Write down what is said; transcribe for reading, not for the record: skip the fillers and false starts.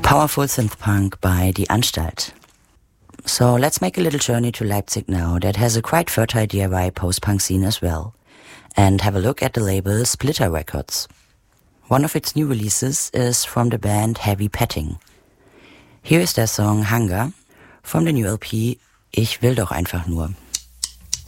Powerful synth punk by Die Anstalt. So let's make a little journey to Leipzig now that has a quite fertile DIY post-punk scene as well, and have a look at the label Splitter Records. One of its new releases is from the band Heavy Petting. Here is their song Hunger from the new LP Ich will doch einfach nur.